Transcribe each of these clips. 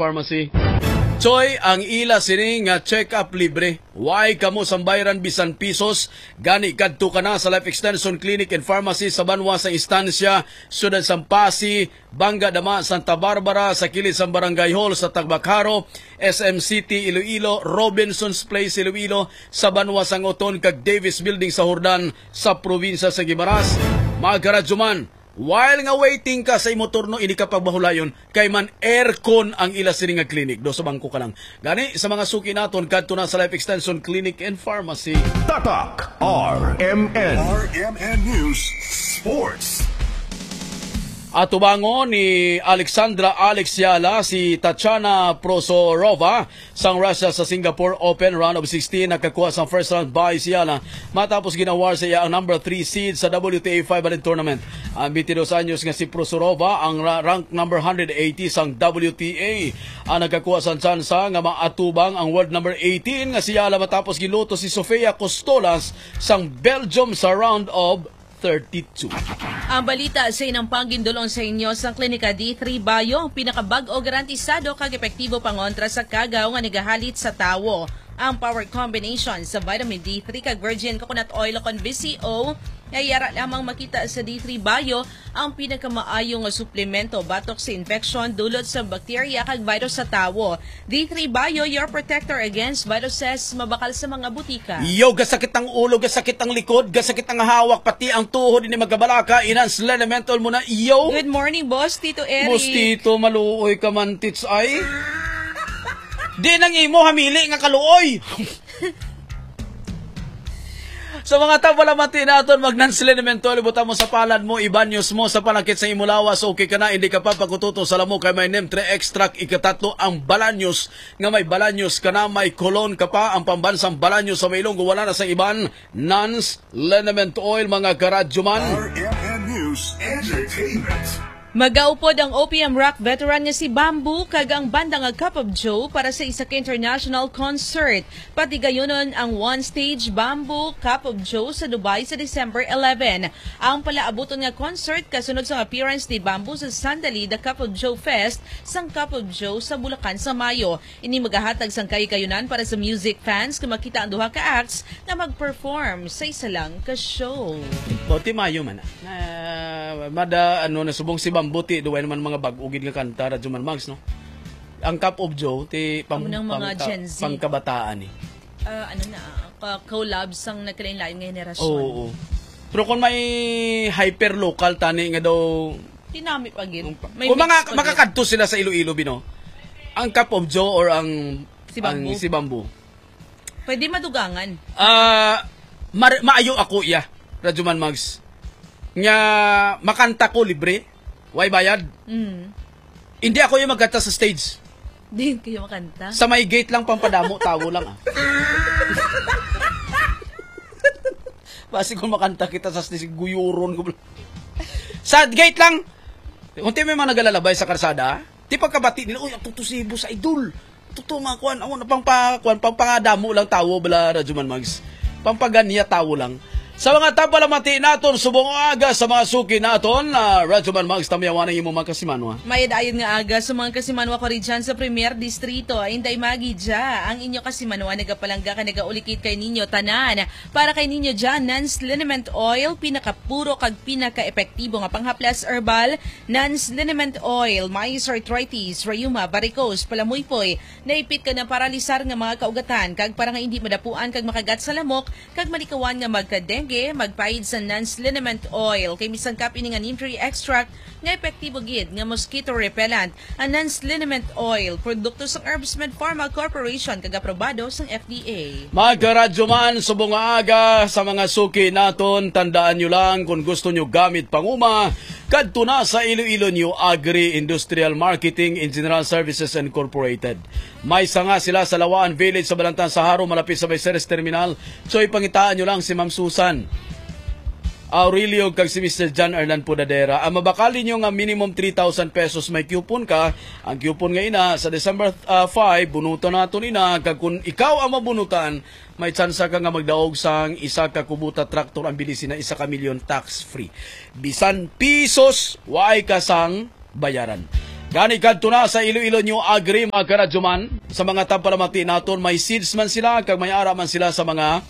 Pharmacy. Choy, ang ila sini nga check-up libre. Why kamo sambayran bisan pisos? Gani kadto ka na sa Life Extension Clinic and Pharmacy sa Banwa sa Instansya, Siyudad Sampasi, Banga Dama, Santa Barbara, sa kilid sa Barangay Hall sa Tagbacaro, SM City, Iloilo, Robinson's Place, Iloilo, sa Banwa sa Ngoton, kag Davis Building sa Hordan, sa probinsya sa Guimaras. Mga karadyoman, while nga waiting ka sa imo turno, ini ka pagbahulayon, kay man aircon ang ila sini nga clinic. Do sa bangko ka lang. Gani, sa mga suki naton, kadto na sa Life Extension Clinic and Pharmacy. Tatak RMN. RMN News Sports. At tubango ni Alexandra Alexiala si Tatiana Prosorova sang Russia sa Singapore Open Round of 16, nakakuha sa first round by Siala matapos ginawar sa iya ang number 3 seed sa WTA 500 tournament. Ang 22 anyos nga si Prosorova ang rank number 180 sang WTA. Ang nakakuha sa tsansa nga maatubang ang world number 18 nga Siala matapos giluto si Sofia Costolas sang Belgium sa round of 32. Ang balita sa inang panggindulong sa inyo sa Klinika D3 Bayo, ang pinakabag-o garantisado kag epektibo pangontra sa kagaw nga nagahalit sa tawo. Ang power combination sa vitamin D3 kag virgin coconut oil kon VCO ayara lamang makita sa D3 Bayo ang pinakamaayo nga suplemento batok sa infection dulot sa bakterya kag virus sa tawo. D3 Bayo, your protector against viruses mabakal sa mga butika. Yo, gasakit ang ulo, gasakit ang likod, gasakit ang hawak, pati ang tuhod ni magabalaka, inans elemental mo na. Yo! Good morning, boss, Tito Eric. Boss Tito, maluoy ka man, tits ay. Di nang imo hamili nga kaluoy. Sa mga tapalamati naton, magnansilementol, buta mo sa palad mo, ibanyos mo sa palakit sa imulawas, okay ka na, hindi ka pa pagkututo sa lamo, kay may NEM3 extract, ikatatlo ang balanyos, nga may balanyos ka na, may kolon ka pa, ang pambansang balanyos sa may ilonggo, wala na sa iban, Nans Liniment Oil, mga karadyoman. RMN News Entertainment. Magaupod ang OPM rock veteran nga si Bamboo kag ang banda nga Cup of Joe para sa isa ka international concert. Pati gayunon ang one-stage Bamboo Cup of Joe sa Dubai sa December 11. Ang palaabuton nga concert kasunod sa appearance ni Bamboo sa Sandali The Cup of Joe Fest sang Cup of Joe sa Bulacan sa Mayo. Ini magahatag sang kayunan para sa music fans kung makita ang duha ka acts na mag-perform sa isa lang ka show. Ti Mayo man na mada ano nasubong si Bambuti duway naman mga bag-ugid nga kanta radyo man mags no. Ang Cup of Joe ti pangkabataan eh. Collabs sang nagkalain-lain nga henerasyon. Oo. Pero kung may hyper local tani nga daw tinami pa gid. Kung makakadto sila sa Iloilo bino. Ang Cup of Joe or ang si Bamboo. Pwede madugangan. Maayo ako iya. Radyo man mags. Nga makanta ko libre. Why bayad? Hindi ako yung magkanta sa stage. Hindi kayo makanta? Sa may gate lang pampadamo, tawo lang ah. Basi kung makanta kita sa stage, guyuron ko. Sa gate lang. Kung may mga nagalalabay sa karsada, di pagkabati nila, uy, ang tutusibo sa idol. Tuto mga kuwan, pangpangadamo lang tawo, bala Rajuman Mags. Pampaganiya tawo lang. Sa mga tapalamati naton, subong aga sa mga suki naton, Rajuman Mags, tamiyawan ang imong mga kasimanwa. May dayon nga aga sa mga kasimanwa ko rin dyan sa Premier Distrito. Inday Magi dya, ang inyo kasimanwa nagapalangga ka nagaulikit kay ninyo tanan. Para kay ninyo dyan, Nans Liniment Oil, pinakapuro kag pinaka-epektibo nga panghaplas herbal. Nans Liniment Oil, mais arthritis, rheuma, varicose, palamuypoy, naipit ka na paralisar nga mga kaugatan, kag para nga hindi madapuan kag makagat sa lamok, kag malikawan nga magka-dengue, magpahid sa Nans Liniment Oil kay bisan kap ini nga neem tree extract nga epektibo gid nga mosquito repellent. Ang Nans Liniment Oil produkto sa Herbsmed Pharma Corporation kag aprobado sa FDA. Mga karadyoman, subong aga sa mga suki naton, tandaan nyo lang kung gusto nyo gamit panguma, kadto na sa Iloilo New Agri-Industrial Marketing and General Services Incorporated. May sanga sila sa Lawaan Village sa Balantan, Saharo, malapit sa Viceres Terminal. So ipangitaan nyo lang si Ma'am Susan Aurelio kag si Mr. John Erlan Podadera. Ang mabakali nyo nga minimum 3,000 pesos may coupon ka. Ang coupon nga ina sa December 5, bunutan nato ina. Kag kung ikaw ang mabunutan, may tsansa ka nga magdaog sang isa ka kubuta traktor ang bilisin na 1 milyon tax free. Bisan pisos, why ka sang bayaran. Gani kadto na sa Iloilo New Agri mga karadyoman. Sa mga tampalamati naton may seeds man sila kag may ara man sila sa mga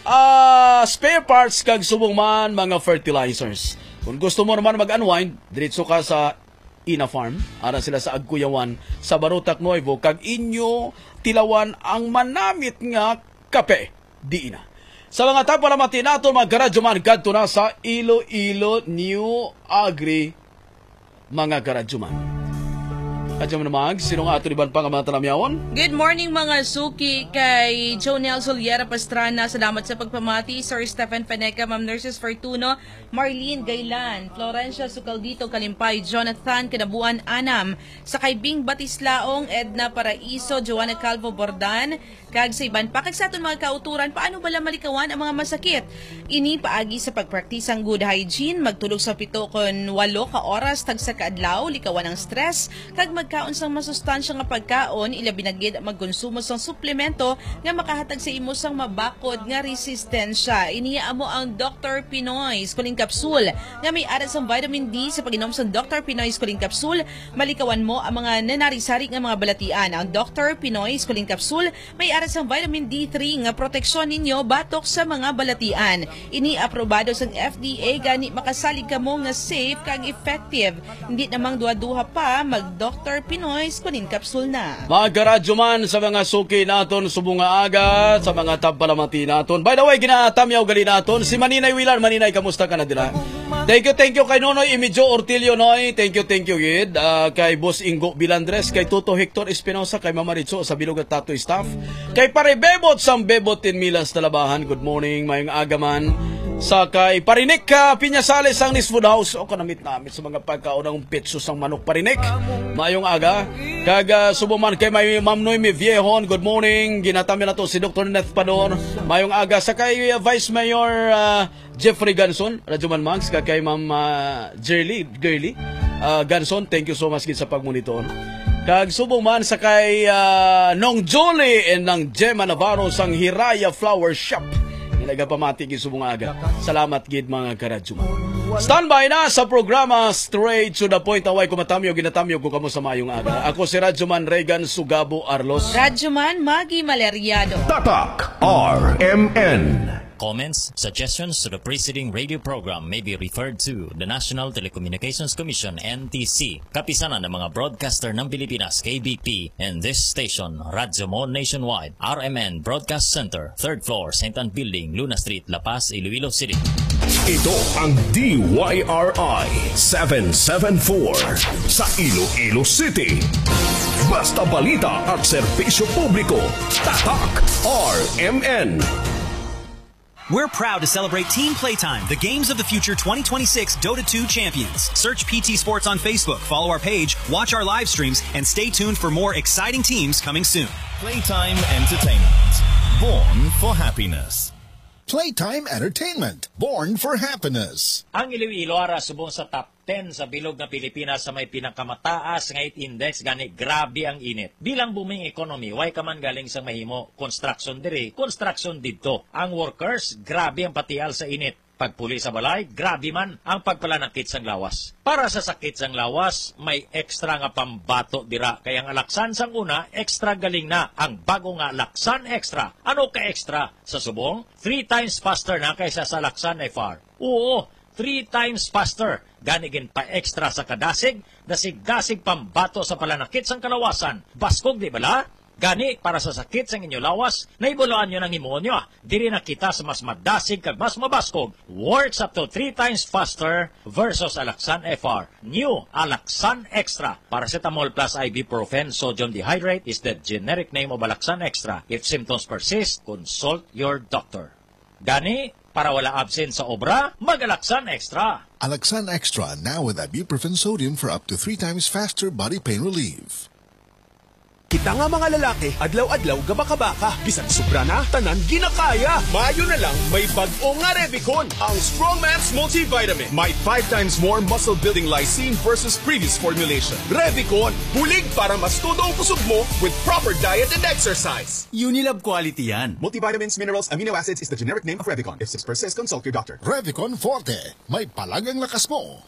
spare parts kag subong man mga fertilizers. Kung gusto mo naman mag-unwind, diretso ka sa Ina Farm. Ara sila sa Agkuyawan sa Barutak Nuevo kag inyo tilawan ang manamit nga kape di ina. Sa mga tapalamati nato mga karadyoman kadto na sa Iloilo New Agri mga karadyoman. Kadyo naman, sinong ato iban pa nga mga talamyawon? Good morning mga suki kay Jonel Soliera Pastrana. Salamat sa pagpamati. Sir Stephen Paneca, Ma'am Nurses Fortuno, Marlene Gaylan, Florencia Sucaldito Kalimpay, Jonathan Kinabuan Anam, sa kay Bing Batislaong, Edna Paraiso, Joanna Calvo Bordan, kag sa iban pa kag sa aton mga kauturan paano bala malikawan ang mga masakit. Ini paagi sa pagpraktisang good hygiene, magtulog sa 7 kon 8 ka oras tag sa kaadlaw, likawan ang stress, kag magkaon sang masustansya nga pagkaon, ilabi na gid magkonsumo sang suplemento nga makahatag sa imo sang mabakod nga resistensya. Iniya mo ang Dr. Pinoy Schooling Capsule nga may arat sang vitamin D. Sa pag-inom sang Dr. Pinoy Schooling Capsule, malikawan mo ang mga nanari-sari nga mga balatian. Ang Dr. Pinoy Schooling Capsule may arat sang vitamin D3 nga proteksyon ninyo batok sa mga balatian. Ini aprobado sang FDA gani makasalig kamo nga safe kag effective. Hindi namang duha-duha pa mag Dr. Pinoy Schooling Capsule na. Mga karadyo man sa mga suki naton subong nga aga sa mga tampalamati naton. By the way, ginatamyaw gali naton si Maninay Wilar. Maninay, kamusta ka na dira? Thank you kay Nonoy Imidjo Ortilio Noy. Thank you gid. Kay Boss Ingo Bilandres, kay Toto Hector Espinosa, kay Mama Ritso sa Bilog at Tato Staff. Kay Pare Bebot sang Bebot in Milas Talabahan. Good morning, mayong agaman. Sa kay Parinik Piñasales sang Nis Food House. O kanamit namin sa mga pagkaunang pitso sang manok Parinik. Mayong aga. Kag subuman kay may Ma'am Noemi Viejón. Good morning. Ginatami na to si Dr. Neth Pador. Mayong aga. Sa kay Vice Mayor Jeffrey Ganson, Radyoman Max, kay Ma'am Girly Ganson, thank you so much sa pagmonitor. Kag subong man sa kay Nong Jolie and ng Gemma Navarro sang Hiraya Flower Shop. Ilaga pamati gid subong aga. Salamat gid mga karadyoman. Standby na sa programa Straight to the Point. Away kumatamyo, ginatamyo ko kamo sa mayong aga. Ako si Radyoman Regan Sugabo Arlos. Radyoman Magi Maleriado. Tatak RMN. Comments, suggestions to the preceding radio program may be referred to the National Telecommunications Commission, NTC, kapisanan ng mga broadcaster ng Pilipinas, KBP, and this station, Radyo Mo Nationwide, RMN Broadcast Center, 3rd floor, St. Anne Building, Luna Street, La Paz, Iloilo City. Ito ang DYRI 774 sa Iloilo City. Basta balita at serbisyo publiko. Tatak RMN. We're proud to celebrate Team Playtime, the Games of the Future 2026 Dota 2 champions. Search PT Sports on Facebook, follow our page, watch our live streams, and stay tuned for more exciting teams coming soon. Playtime Entertainment. Born for happiness. Playtime Entertainment, born for happiness. Ang Iloilo ara subong sa top 10 sa bilog na Pilipinas sa may pinakamataas nga heat index, gani grabe ang init. Bilang booming economy, way ka man galing sa mahimo, construction diri, construction didto. Ang workers, grabe ang patial sa init. Pagpuli sa balay, grabe man ang pagpalanakit sang lawas. Para sa sakit sang lawas, may extra nga pambato dira. Kaya ang Alaksan sang una, extra galing na. Ang bago nga Alaksan Extra. Ano ka extra? Sa subong, 3 times faster na kaysa sa Alaksan FR. Oo, 3 times faster. Ganigin pa extra sa kadasig, dasig-dasig pambato sa palanakit sang kalawasan. Baskog, di bala? Gani, para sa sakit sa inyo lawas, naibuloan nyo ng imuon nyo. Diri na kita sa mas madasig kag mas mabaskog. Works up to 3 times faster versus Alaksan FR. New Alaksan Extra. Paracetamol plus ibuprofen sodium dehydrate is the generic name of Alaksan Extra. If symptoms persist, consult your doctor. Gani, para wala absent sa obra, mag-Alaksan Extra. Alaksan Extra now with ibuprofen sodium for up to 3 times faster body pain relief. Kita nga mga lalaki, adlaw-adlaw gabaka-baka. Bisan sobra na, tanan ginakaya. Mayo na lang, may bag-o nga Revicon, ang Strongman's Multivitamin. May 5 times more muscle-building lysine versus previous formulation. Revicon, bulig para mas todo ang kusog mo with proper diet and exercise. Unilab quality yan. Multivitamins, minerals, amino acids is the generic name of Revicon. If symptoms persist, consult your doctor. Revicon Forte, may palagang lakas mo.